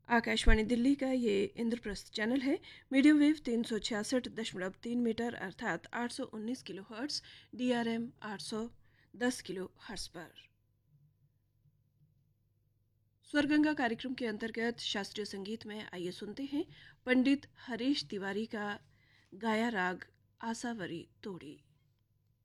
आकाशवाणी दिल्ली का ये इंद्रप्रस्थ चैनल है। मीडियम वेव 366.3 मीटर अर्थात 819 kilo hertz, DRM 810 kilo hertz पर। स्वरगंगा कार्यक्रम के अंतर्गत शास्त्रीय संगीत में आइए सुनते हैं पंडित हरीश तिवारी का गाया राग आसावरी तोड़ी।